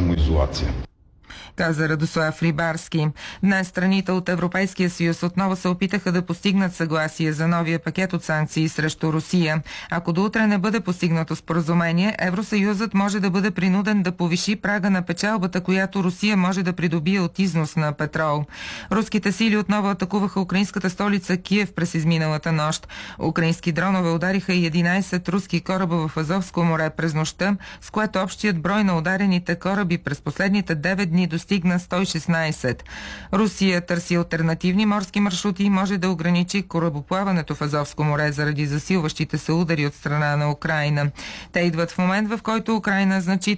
самоизолация. Каза Радослав Рибарски. Днес страните от Европейския съюз отново се опитаха да постигнат съгласие за новия пакет от санкции срещу Русия. Ако до утре не бъде постигнато споразумение, Евросъюзът може да бъде принуден да повиши прага на печалбата, която Русия може да придобие от износ на петрол. Руските сили отново атакуваха украинската столица Киев през изминалата нощ. Украински дронове удариха и 11 руски кораба в Азовско море през нощта, с което общият брой на ударените кораби през последните 9 дни достигна 116. Русия търси алтернативни морски маршрути и може да ограничи корабоплаването в Азовско море заради засилващите се удари от страна на Украйна. Те идват в момент, в който Украйна значително